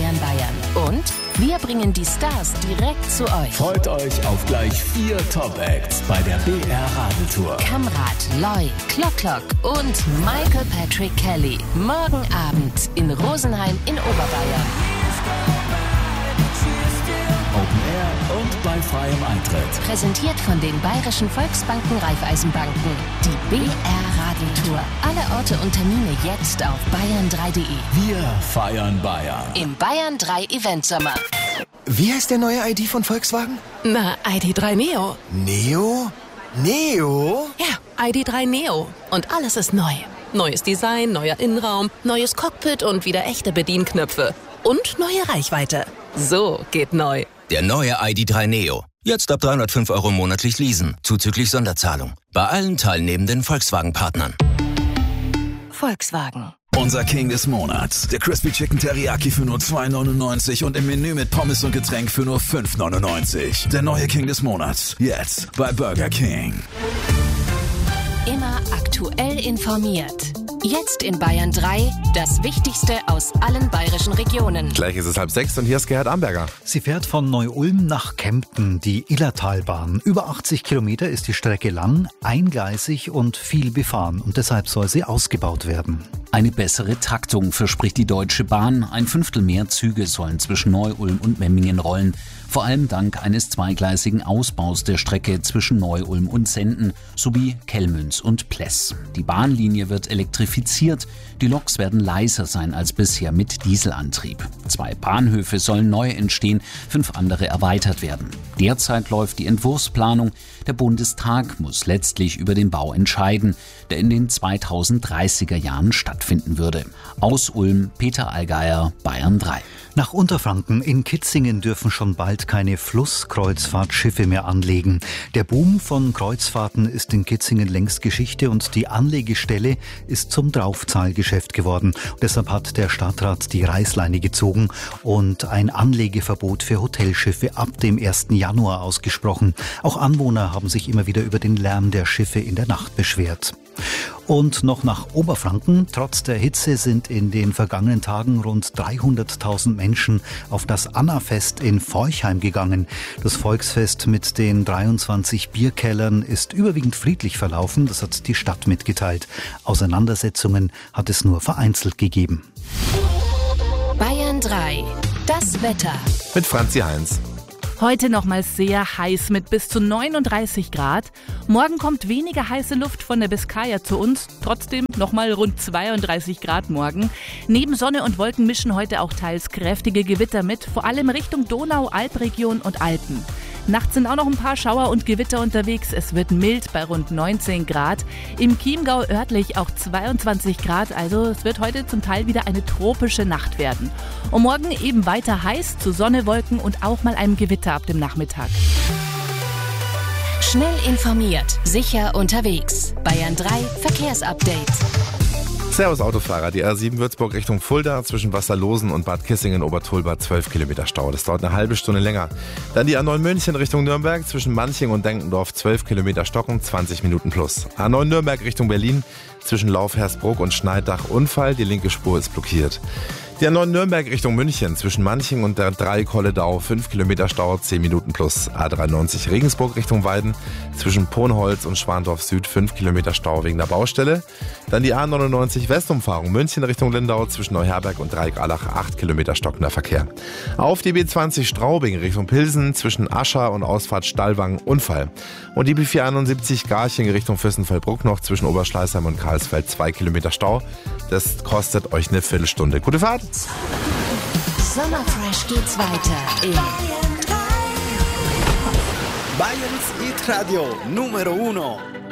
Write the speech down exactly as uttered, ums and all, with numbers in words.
Feiern Bayern. Und wir bringen die Stars direkt zu euch. Freut euch auf gleich vier Top-Acts bei der B R Radeltour. Kamrat, Loy, Klock Klock und Michael Patrick Kelly. Morgen Abend in Rosenheim in Oberbayern. Open Air und bei freiem Eintritt. Präsentiert von den Bayerischen Volksbanken Raiffeisenbanken. Die B R Radeltour. Alle Orte und Termine jetzt auf bayern drei punkt de. Wir feiern Bayern. Im Bayern drei Event Sommer. Wie heißt der neue I D von Volkswagen? Na, I D drei Neo. Neo? Neo? Ja, I D drei Neo. Und alles ist neu. Neues Design, neuer Innenraum, neues Cockpit und wieder echte Bedienknöpfe. Und neue Reichweite. So geht neu. Der neue I D drei Neo. Jetzt ab dreihundertfünf Euro monatlich leasen, zuzüglich Sonderzahlung. Bei allen teilnehmenden Volkswagen-Partnern. Volkswagen. Unser King des Monats. Der Crispy Chicken Teriyaki für nur zwei neunundneunzig und im Menü mit Pommes und Getränk für nur fünf neunundneunzig. Der neue King des Monats. Jetzt bei Burger King. Immer aktuell informiert. Jetzt in Bayern drei, das Wichtigste aus allen bayerischen Regionen. Gleich ist es halb sechs und hier ist Gerhard Amberger. Sie fährt von Neu-Ulm nach Kempten, die Illertalbahn. Über achtzig Kilometer ist die Strecke lang, eingleisig und viel befahren. Und deshalb soll sie ausgebaut werden. Eine bessere Taktung verspricht die Deutsche Bahn. Ein Fünftel mehr Züge sollen zwischen Neu-Ulm und Memmingen rollen. Vor allem dank eines zweigleisigen Ausbaus der Strecke zwischen Neu-Ulm und Senden sowie Kellmünz und Pless. Die Bahnlinie wird elektrifiziert. Die Loks werden leiser sein als bisher mit Dieselantrieb. Zwei Bahnhöfe sollen neu entstehen, fünf andere erweitert werden. Derzeit läuft die Entwurfsplanung. Der Bundestag muss letztlich über den Bau entscheiden, der in den zweitausenddreißiger Jahren stattfinden würde. Aus Ulm, Peter Allgeier, Bayern drei. Nach Unterfranken in Kitzingen dürfen schon bald keine Flusskreuzfahrtschiffe mehr anlegen. Der Boom von Kreuzfahrten ist in Kitzingen längst Geschichte und die Anlegestelle ist zum Draufzahlgeschäft geworden. Deshalb hat der Stadtrat die Reißleine gezogen und ein Anlegeverbot für Hotelschiffe ab dem ersten Januar ausgesprochen. Auch Anwohner haben sich immer wieder über den Lärm der Schiffe in der Nacht beschwert. Und noch nach Oberfranken. Trotz der Hitze sind in den vergangenen Tagen rund dreihunderttausend Menschen auf das Annafest in Forchheim gegangen. Das Volksfest mit den dreiundzwanzig Bierkellern ist überwiegend friedlich verlaufen. Das hat die Stadt mitgeteilt. Auseinandersetzungen hat es nur vereinzelt gegeben. Bayern drei. Das Wetter. Mit Franzi Heinz. Heute nochmal sehr heiß mit bis zu neununddreißig Grad. Morgen kommt weniger heiße Luft von der Biskaya zu uns. Trotzdem nochmal rund zweiunddreißig Grad morgen. Neben Sonne und Wolken mischen heute auch teils kräftige Gewitter mit, vor allem Richtung Donau, Alpregion und Alpen. Nachts sind auch noch ein paar Schauer und Gewitter unterwegs. Es wird mild bei rund neunzehn Grad. Im Chiemgau örtlich auch zweiundzwanzig Grad. Also es wird heute zum Teil wieder eine tropische Nacht werden. Und morgen eben weiter heiß, zu Sonne, Wolken und auch mal einem Gewitter ab dem Nachmittag. Schnell informiert, sicher unterwegs. Bayern drei Verkehrsupdate. Servus Autofahrer, die R sieben Würzburg Richtung Fulda zwischen Wasserlosen und Bad Kissingen-Obertolba zwölf Kilometer Stau. Das dauert eine halbe Stunde länger. Dann die A neun München Richtung Nürnberg zwischen Manching und Denkendorf zwölf Kilometer Stocken, zwanzig Minuten plus. A neun Nürnberg Richtung Berlin zwischen Lauf-Hersbruck und Schneidach Unfall, die linke Spur ist blockiert. Die A neun Nürnberg Richtung München zwischen Manching und der drei Kolledau fünf Kilometer Stau, zehn Minuten plus. A dreiundneunzig Regensburg Richtung Weiden zwischen Ponholz und Schwandorf Süd fünf Kilometer Stau wegen der Baustelle. Dann die A neunundneunzig Westumfahrung München Richtung Lindau zwischen Neuherberg und Dreieck-Allach acht Kilometer stockender Verkehr. Auf die B zwanzig Straubing Richtung Pilsen zwischen Ascher und Ausfahrt Stallwang Unfall. Und die B vierhunderteinundsiebzig Garching Richtung Fürstenfeldbruck noch zwischen Oberschleißheim und Karlsfeld zwei Kilometer Stau. Das kostet euch eine Viertelstunde. Gute Fahrt! Sommerfresh geht's weiter in Bayerns Hit Radio Numero uno.